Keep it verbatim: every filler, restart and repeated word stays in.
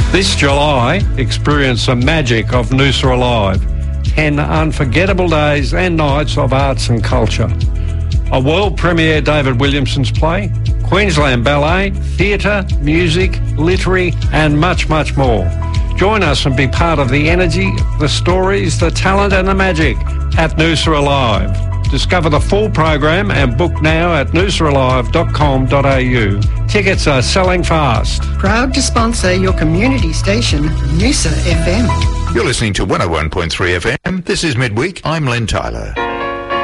This July, experience the magic of Noosa Alive. ten unforgettable days and nights of arts and culture. A world premiere David Williamson's play, Queensland Ballet, theatre, music, literary and much, much more. Join us and be part of the energy, the stories, the talent and the magic at Noosa Alive. Discover the full program and book now at noosa alive dot com dot a u. Tickets are selling fast. Proud to sponsor your community station, Noosa F M. You're listening to one oh one point three F M. This is Midweek. I'm Len Tyler.